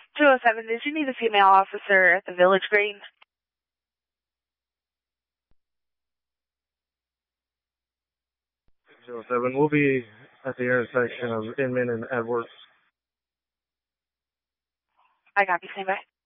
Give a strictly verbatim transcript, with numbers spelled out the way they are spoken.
two oh seven, did you need a female officer at the Village Green? two oh seven, we'll be at the intersection of Inman and Edwards. I copy, stand by.